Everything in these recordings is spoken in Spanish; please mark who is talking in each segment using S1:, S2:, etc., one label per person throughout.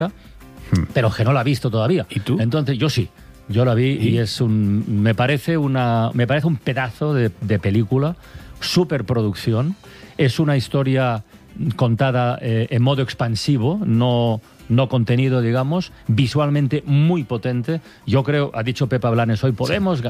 S1: pero que no la ha visto todavía.
S2: ¿Y tú?
S1: Entonces, yo sí. Yo la vi y me parece un pedazo de película, superproducción. Es una historia contada en modo expansivo, no contenido, digamos, visualmente muy potente. Yo creo, ha dicho Pepa Blanes hoy, podemos.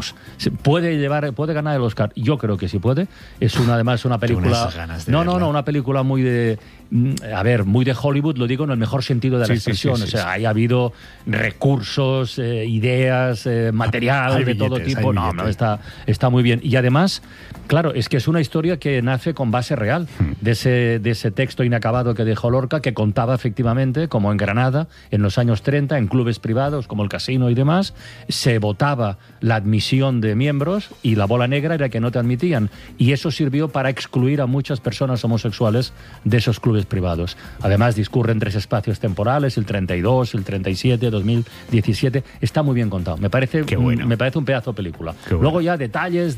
S1: Puede ganar el Oscar. Yo creo que sí puede. Es además una película. Una película muy de Hollywood, lo digo en el mejor sentido de la expresión. O sea, ha habido recursos, ideas, material de todo tipo. Está muy bien. Y además, claro, es que es una historia que nace con base real de ese texto inacabado que dejó Lorca, que contaba efectivamente como en Granada, en los años 30, en clubes privados como el Casino y demás, se votaba la admisión de miembros y la bola negra era que no te admitían. Y eso sirvió para excluir a muchas personas homosexuales de esos clubes privados. Además, discurre en 3 espacios temporales, el 32, el 37, 2017. Está muy bien contado. Me parece un pedazo de película. Luego ya detalles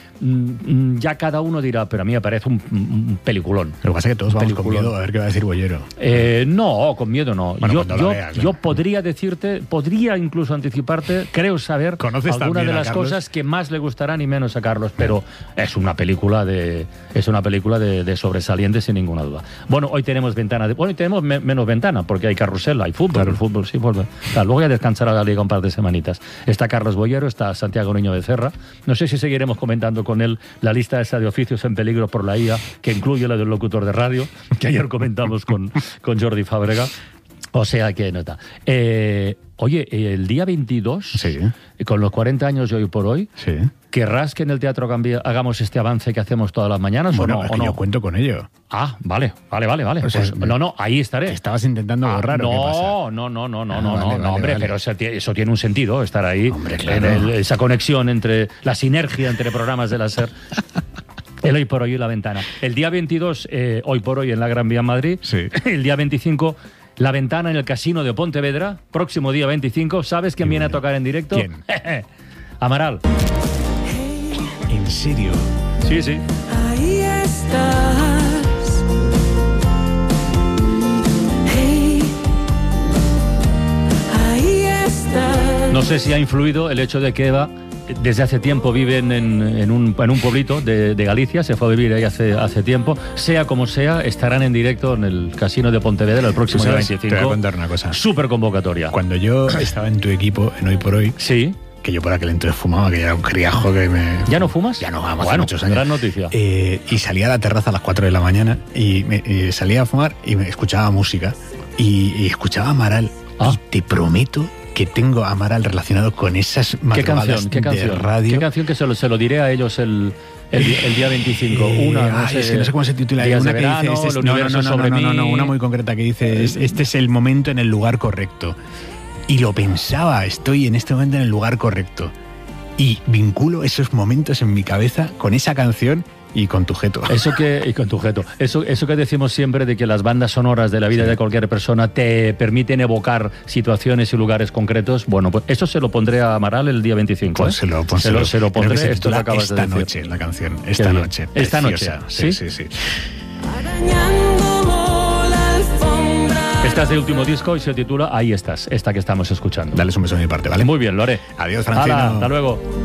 S1: ya cada uno dirá, pero a mí me parece un peliculón.
S2: Lo que pasa es que todos vamos con miedo a ver qué va a decir Bollero.
S1: No, con miedo no.
S2: Bueno,
S1: yo podría decirte, podría incluso anticiparte, creo saber algunas de las cosas que más le gustarán y menos a Carlos, pero es una película de sobresaliente sin ninguna duda. Bueno, hoy tenemos hoy tenemos menos ventana porque hay carrusel, hay fútbol, claro. El fútbol sí vuelve. Luego ya descansará la Liga un par de semanitas. Está Carlos Bollero, está Santiago Niño Becerra. No sé si seguiremos comentando con él la lista esa de oficios en peligro por la IA, que incluye la del locutor de radio, que ayer comentamos con Jordi Fábrega. O sea que nota. Oye, el día 22, con los 40 años de hoy por hoy, ¿querrás que en el Teatro Gambia hagamos este avance que hacemos todas las mañanas?
S2: Bueno,
S1: ¿o no?
S2: Yo cuento con ello.
S1: Ah, vale.
S2: O sea,
S1: Pues, ahí estaré.
S2: Estabas intentando borrar, ¿o qué pasa?
S1: No, hombre, pero eso tiene un sentido, estar ahí.
S2: Hombre, claro.
S1: Esa conexión la sinergia entre programas de la SER. El Hoy por Hoy y La Ventana. El día 22, Hoy por Hoy en la Gran Vía en Madrid.
S2: Sí.
S1: El día 25... La Ventana en el Casino de Pontevedra, próximo día 25. ¿Sabes quién viene a tocar en directo?
S2: ¿Quién?
S1: Amaral.
S2: ¿En serio?
S1: Sí.
S3: Ahí estás. Hey, ahí estás.
S1: No sé si ha influido el hecho de que Eva desde hace tiempo vive en un pueblito de Galicia, se fue a vivir ahí hace tiempo. Sea como sea, estarán en directo en el Casino de Pontevedra el próximo día 25.
S2: Te voy a contar una cosa.
S1: Súper convocatoria.
S2: Cuando yo estaba en tu equipo, en Hoy por Hoy,
S1: sí,
S2: que yo por aquel entonces fumaba, que ya era un criajo que me...
S1: ¿Ya no fumas?
S2: Ya no, hace muchos años.
S1: Gran noticia.
S2: Y salía a la terraza a las 4 de la mañana y salía a fumar y me escuchaba música y escuchaba Amaral. Y te prometo que tengo a Amaral relacionado con esas madrugadas
S1: ¿Qué canción?
S2: de radio.
S1: ¿Qué canción que se lo diré a ellos el día 25?
S2: No sé cómo se titula.
S1: Días
S2: una
S1: de
S2: que
S1: verano,
S2: dice,
S1: el universo sobre mí.
S2: No, una muy concreta que dice, este es el momento en el lugar correcto. Y lo pensaba, estoy en este momento en el lugar correcto. Y vinculo esos momentos en mi cabeza con esa canción y con tu jeto.
S1: Eso que decimos siempre de que las bandas sonoras de la vida de cualquier persona te permiten evocar situaciones y lugares concretos. Bueno, pues eso se lo pondré a Amaral el día 25.
S2: Pues se lo pondré.
S1: Se esto que acabas de decir.
S2: Esta noche, la canción. Esta noche.
S1: Esta noche.
S2: Sí.
S1: Esta es del último disco y se titula Ahí estás, esta que estamos escuchando.
S2: Dales un beso de mi parte, ¿vale?
S1: Muy bien, lo haré.
S2: Adiós, Francino.
S1: Hasta luego.